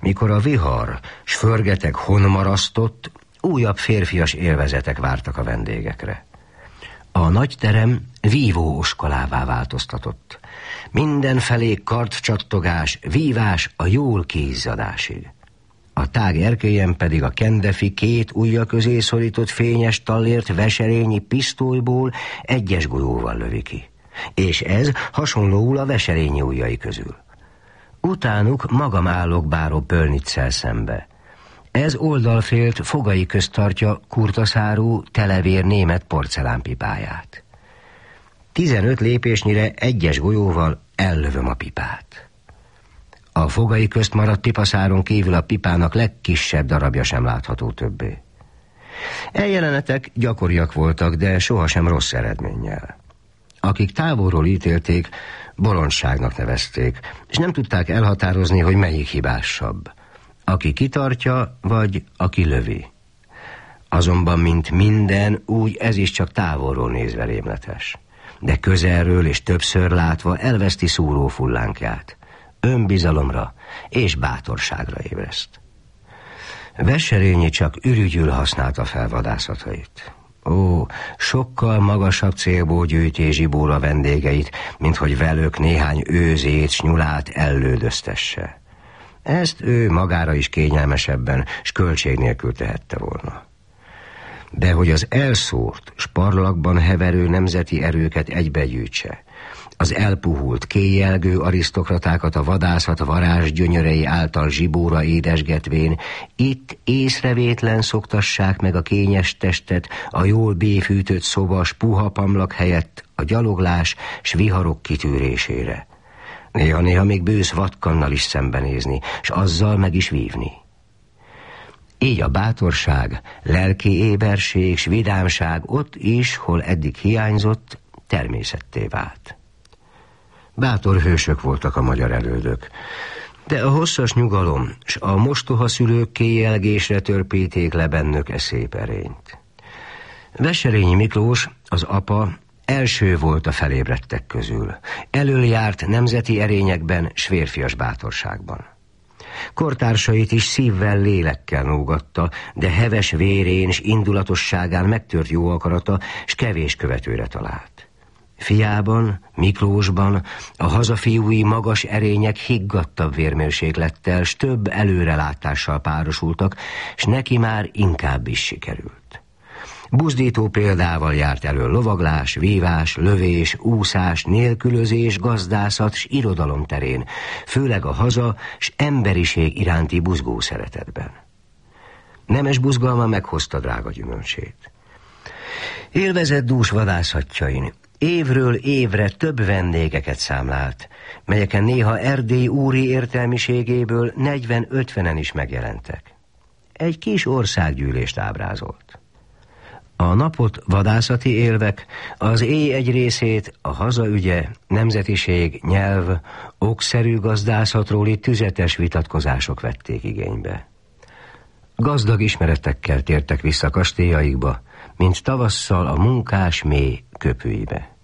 mikor a vihar s förgeteg honmarasztott, újabb férfias élvezetek vártak a vendégekre. A nagy terem vívó oskolává változtatott. Mindenfelé kardcsattogás, vívás a jól kézzadásig. A tág erkélyen pedig a kendefi két ujja közé szorított fényes tallért veserényi pisztolyból egyes golyóval lövi ki. És ez hasonlóul a veserényi ujjai közül. Utánuk magam állok báró Pölnitzel szembe. Ez oldalfélt fogai közt tartja kurtaszárú, televér német porcelánpipáját. 15 lépésnyire egyes golyóval ellövöm a pipát. A fogai közt maradt pipaszáron kívül a pipának legkisebb darabja sem látható többé. Eljelenetek gyakoriak voltak, de sohasem rossz eredménnyel. Akik távolról ítélték, bolondságnak nevezték, és nem tudták elhatározni, hogy melyik hibásabb. Aki kitartja, vagy aki lövi. Azonban, mint minden, úgy ez is csak távolról nézve rémletes. De közelről és többször látva elveszti szúrófullánkját. Önbizalomra és bátorságra ébreszt. Veserényi csak ürügyül használta fel vadászatait. Ó, sokkal magasabb célból gyűjti zsibóra vendégeit, mint hogy velük néhány őzét s nyulát ellődöztesse. Ezt ő magára is kényelmesebben s költség nélkül tehette volna. De hogy az elszórt, sparlakban heverő nemzeti erőket egybegyűjtse, az elpuhult, kéjelgő arisztokratákat a vadászat varázsgyönyörei által zsibóra édesgetvén, itt észrevétlen szoktassák meg a kényes testet a jól béfűtött szobas puha pamlak helyett a gyaloglás s viharok kitűrésére. Néha-néha még bősz vadkannal is szembenézni, s azzal meg is vívni. Így a bátorság, lelki éberség s vidámság ott is, hol eddig hiányzott, természetté vált. Bátor hősök voltak a magyar elődök, de a hosszas nyugalom s a mostoha szülők kéjelgésre törpíték le bennük szép erényt. Veserényi Miklós, az apa, első volt a felébredtek közül. Elöljárt nemzeti erényekben s férfias bátorságban. Kortársait is szívvel, lélekkel nógatta, de heves vérén s indulatosságán megtört jó akarata, s kevés követőre talált. Fiában, Miklósban a hazafiúi magas erények higgadtabb vérmérséklettel, s több előrelátással párosultak, s neki már inkább is sikerült. Buzdító példával járt elő lovaglás, vívás, lövés, úszás, nélkülözés, gazdászat s irodalom terén, főleg a haza s emberiség iránti buzgó szeretetben. Nemes buzgalma meghozta drága gyümölcsét. Élvezett dús vadászatjain évről évre több vendégeket számlált, melyeken néha Erdély úri értelmiségéből 40-50-en is megjelentek. Egy kis országgyűlést ábrázolt. A napot vadászati élvek, az éj egy részét a hazaügye, nemzetiség, nyelv, okszerű gazdászatról itt tüzetes vitatkozások vették igénybe. Gazdag ismeretekkel tértek vissza kastélyaikba, mint tavasszal a munkás mély köpőibe.